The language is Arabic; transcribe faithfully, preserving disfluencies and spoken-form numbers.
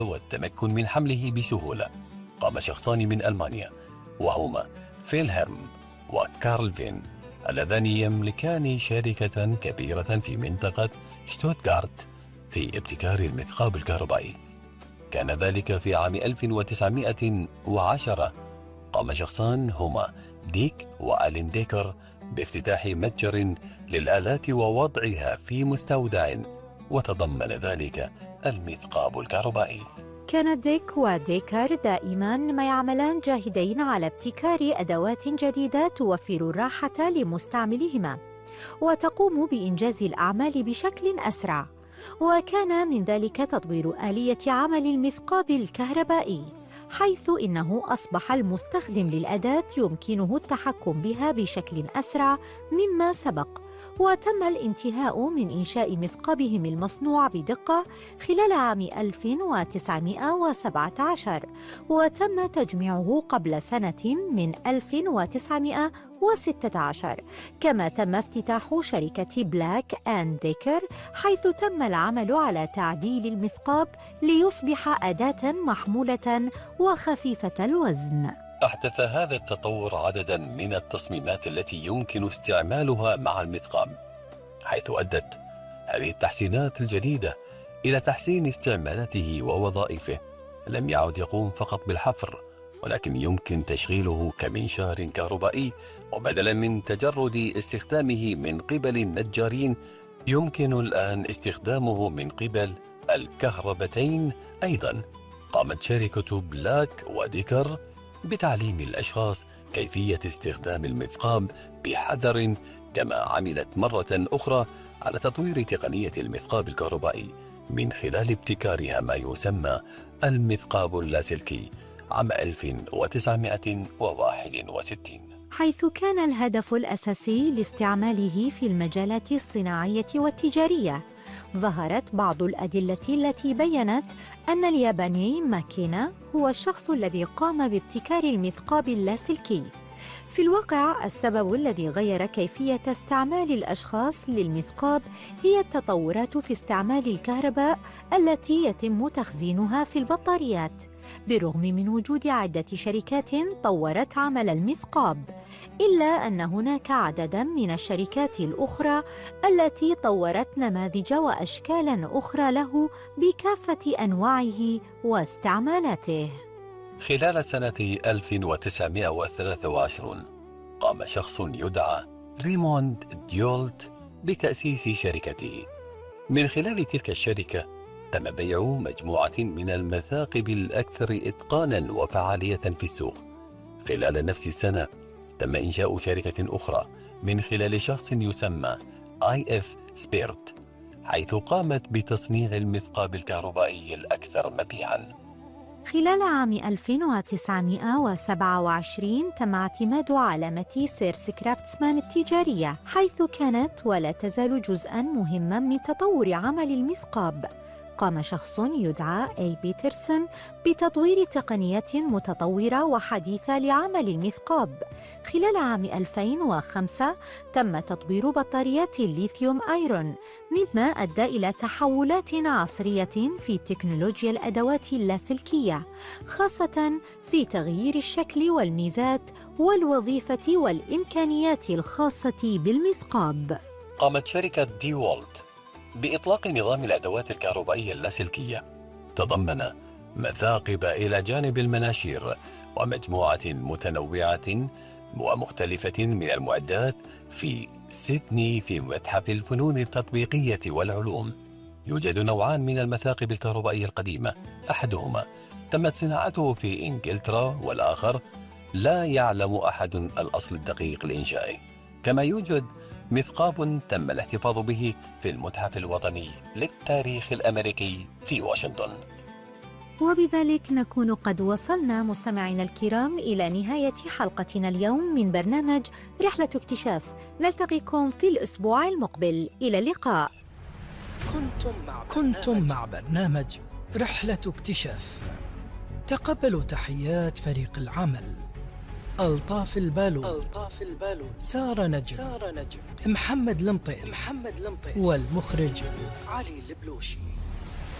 والتمكن من حمله بسهولة. قام شخصان من ألمانيا وهما فيلهرم وكارل فين اللذان يملكان شركة كبيرة في منطقة شتوتغارت في ابتكار المثقاب الكهربائي. كان ذلك في عام ألف وتسعمائة وعشرة. قام شخصان هما ديك وآلين ديكر بافتتاح متجر للآلات ووضعها في مستودع، وتضمن ذلك المثقاب الكهربائي. كان ديك وديكر دائما ما يعملان جاهدين على ابتكار أدوات جديدة توفر الراحة لمستعملهما وتقوم بإنجاز الأعمال بشكل أسرع. وكان من ذلك تطوير آلية عمل المثقاب الكهربائي، حيث إنه أصبح المستخدم للأداة يمكنه التحكم بها بشكل أسرع مما سبق. وتم الانتهاء من إنشاء مثقابهم المصنوع بدقة خلال عام ألف وتسعمائة وسبعة عشر، وتم تجميعه قبل سنة من ألف وتسعمائة وستة عشر. كما تم افتتاح شركة بلاك أند ديكر، حيث تم العمل على تعديل المثقاب ليصبح أداة محمولة وخفيفة الوزن. أحدث هذا التطور عدداً من التصميمات التي يمكن استعمالها مع المثقاب، حيث أدت هذه التحسينات الجديدة إلى تحسين استعمالاته ووظائفه. لم يعد يقوم فقط بالحفر، ولكن يمكن تشغيله كمنشار كهربائي، وبدلاً من تجرد استخدامه من قبل النجارين يمكن الآن استخدامه من قبل الكهربتين. أيضاً قامت شركة بلاك وديكر بتعليم الأشخاص كيفية استخدام المثقاب بحذر، كما عملت مرة أخرى على تطوير تقنية المثقاب الكهربائي من خلال ابتكارها ما يسمى المثقاب اللاسلكي عام ألف وتسعمائة وواحد وستين، حيث كان الهدف الأساسي لاستعماله في المجالات الصناعية والتجارية. ظهرت بعض الأدلة التي بيّنت أن الياباني ماكينا هو الشخص الذي قام بابتكار المثقاب اللاسلكي. في الواقع السبب الذي غير كيفية استعمال الأشخاص للمثقاب هي التطورات في استعمال الكهرباء التي يتم تخزينها في البطاريات. بالرغم من وجود عدة شركات طورت عمل المثقاب، إلا أن هناك عدداً من الشركات الأخرى التي طورت نماذج وأشكالاً أخرى له بكافة أنواعه واستعمالاته. خلال سنة ألف وتسعمائة وثلاثة وعشرين قام شخص يدعى ريموند ديولت بتأسيس شركته. من خلال تلك الشركة تم بيع مجموعة من المثاقب الأكثر إتقاناً وفعالية في السوق. خلال نفس السنة تم إنشاء شركة أخرى من خلال شخص يسمى آي إف سبيرت، حيث قامت بتصنيع المثقاب الكهربائي الأكثر مبيعاً. خلال عام ألف وتسعمائة وسبعة وعشرين تم اعتماد علامة سيرس كرافتسمان التجارية، حيث كانت ولا تزال جزءاً مهماً من تطور عمل المثقاب. قام شخص يدعى أي بيترسون بتطوير تقنيات متطورة وحديثة لعمل المثقاب. خلال عام ألفين وخمسة تم تطوير بطاريات الليثيوم أيرون، مما أدى إلى تحولات عصرية في تكنولوجيا الأدوات اللاسلكية، خاصة في تغيير الشكل والميزات والوظيفة والإمكانيات الخاصة بالمثقاب. قامت شركة دي وولت بإطلاق نظام الأدوات الكهربائية اللاسلكية، تضمن مثاقب إلى جانب المناشير ومجموعة متنوعة ومختلفة من المعدات في سيدني في متحف الفنون التطبيقية والعلوم. يوجد نوعان من المثاقب الكهربائية القديمة، أحدهما تمت صناعته في إنجلترا والآخر لا يعلم أحد الأصل الدقيق لإنشائه. كما يوجد مثقاب تم الاحتفاظ به في المتحف الوطني للتاريخ الأمريكي في واشنطن. وبذلك نكون قد وصلنا مستمعينا الكرام إلى نهاية حلقتنا اليوم من برنامج رحلة اكتشاف. نلتقيكم في الأسبوع المقبل. إلى اللقاء. كنتم مع كنتم مع برنامج رحلة اكتشاف. تقبلوا تحيات فريق العمل: ألطاف البالو ألطاف البالو سارة نجم سارة نجم محمد المطير محمد المطير والمخرج علي البلوشي.